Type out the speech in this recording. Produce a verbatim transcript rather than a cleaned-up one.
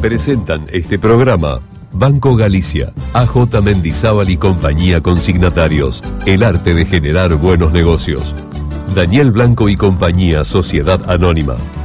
Presentan este programa Banco Galicia, A J Mendizábal y compañía consignatarios, el arte de generar buenos negocios. Daniel Blanco y compañía, Sociedad Anónima.